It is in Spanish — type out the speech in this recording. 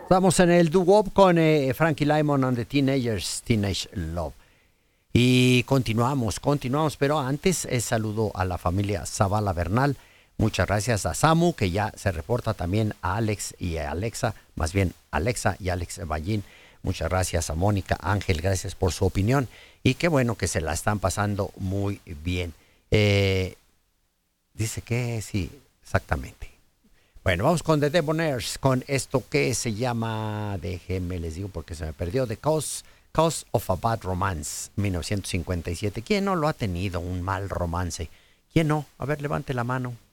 Estamos en el doo-wop con Frankie Lymon and the Teenagers, Teenage Love. Y continuamos, pero antes saludo a la familia Zavala Bernal. Muchas gracias a Samu, que ya se reporta, también a Alex y a Alexa, más bien Alexa y Alex Ballín. Muchas gracias a Mónica Ángel, gracias por su opinión. Y qué bueno que se la están pasando muy bien. Dice que sí, exactamente. Bueno, vamos con The Debonaires, con esto que se llama, déjenme les digo porque se me perdió, Cause of a Bad Romance, 1957. ¿Quién no lo ha tenido, un mal romance? ¿Quién no? A ver, levante la mano.